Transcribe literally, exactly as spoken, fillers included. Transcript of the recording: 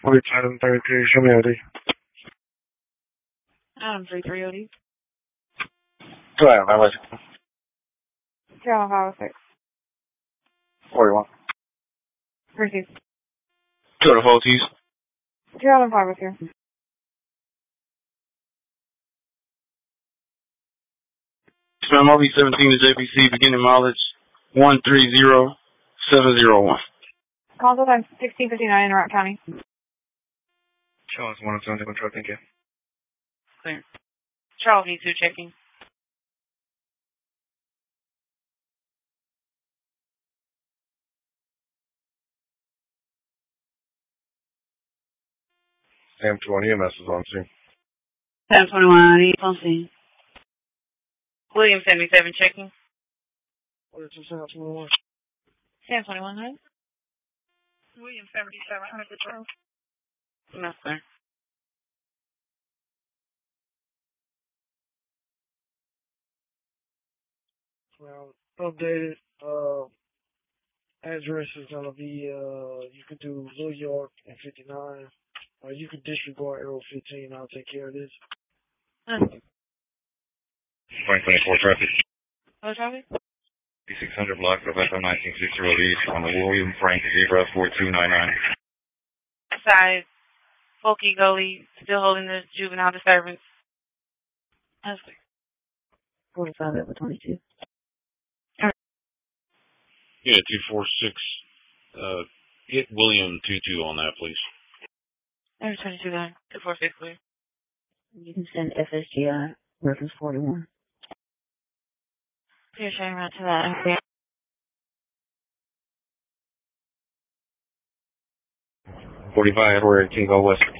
forty-seven thirty-three, show me O D. Adam three three O D. Go ahead, my list. Channel five oh six. forty-one. Receive. Two out of four T's. Channel five oh two. Spam R V seventeen to J B C, beginning mileage one three zero seven zero one. Console time sixteen fifty-nine in Rock County. Charles one oh seven, control, thank you. Clear. Charles V two checking. Sam twenty, E M S is on scene. Sam twenty-one, E on scene. William seventy-seven checking. What is this, Sam twenty-one? Sam twenty-one, huh? William seventy-seven, hundred patrol. No, sir. Well, updated uh, address is gonna be uh, you could do New York and fifty-nine, or you could disregard Arrow fifteen. I'll take care of this. Huh. twenty twenty-four traffic. What traffic? six hundred block of F M nineteen sixty Road East on the William Frank Zebra four two nine nine. Side, Folky Gully, still holding the juvenile disturbance. That's clear. forty-five over twenty-two. Yeah, two four six. Uh, get William two two on that, please. Over twenty-two then. two four six clear. You can send F S G I, reference forty-one. Clear showing right to that. Okay. forty-five, we're at King Go West.